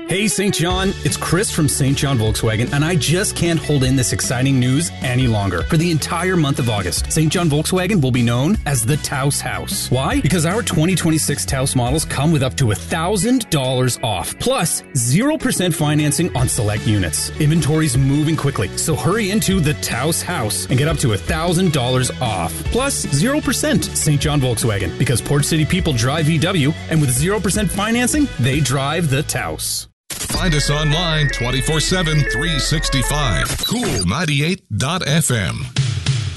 Hey, St. John, it's Chris from St. John Volkswagen, and I just can't hold in this exciting news any longer. For the entire month of August, St. John Volkswagen will be known as the Taos House. Why? Because our 2026 Taos models come with up to $1,000 off, plus 0% financing on select units. Inventory's moving quickly, so hurry into the Taos House and get up to $1,000 off, plus 0%. St. John Volkswagen, because Port City people drive VW, and with 0% financing, they drive the Taos. Find us online 24/7, 365. Cool98.fm.